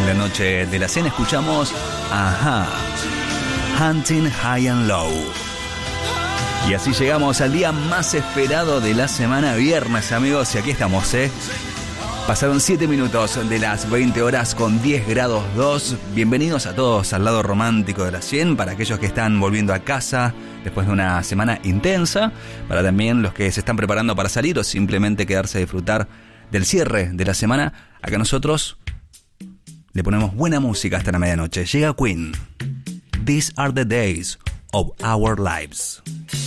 En la noche de la cena escuchamos Ajá, Hunting High and Low. Y así llegamos al día más esperado de la semana, viernes, amigos, y aquí estamos, Pasaron 7 minutos de las 20 horas con 10 grados 2. Bienvenidos a todos al lado romántico de la 100, para aquellos que están volviendo a casa después de una semana intensa, para también los que se están preparando para salir o simplemente quedarse a disfrutar del cierre de la semana. Acá nosotros le ponemos buena música hasta la medianoche. Llega Queen. These are the days of our lives.